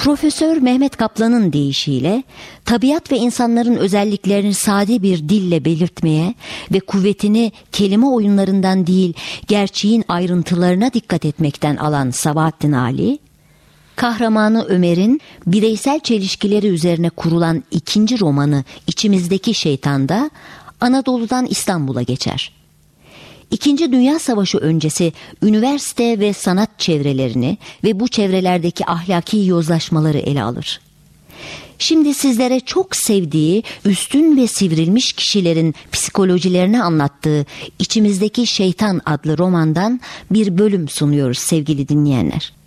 Profesör Mehmet Kaplan'ın deyişiyle tabiat ve insanların özelliklerini sade bir dille belirtmeye ve kuvvetini kelime oyunlarından değil gerçeğin ayrıntılarına dikkat etmekten alan Sabahattin Ali, kahramanı Ömer'in bireysel çelişkileri üzerine kurulan ikinci romanı İçimizdeki Şeytan'da Anadolu'dan İstanbul'a geçer. İkinci Dünya Savaşı öncesi üniversite ve sanat çevrelerini ve bu çevrelerdeki ahlaki yozlaşmaları ele alır. Şimdi sizlere çok sevdiği üstün ve sivrilmiş kişilerin psikolojilerini anlattığı İçimizdeki Şeytan adlı romandan bir bölüm sunuyoruz sevgili dinleyenler.